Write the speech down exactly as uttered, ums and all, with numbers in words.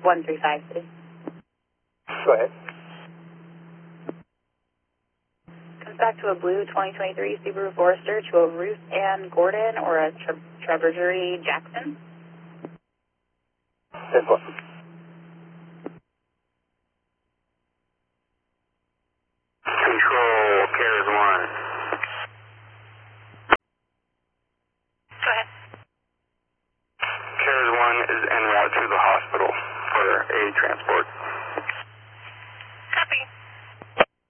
one three five, please. Go ahead. Comes back to a blue twenty twenty-three Subaru Forester to a Ruth Ann Gordon or a Tre Treasury Jackson. ten four. Control, Cares one. Go ahead. Cares one is en route to the hospital for a transport.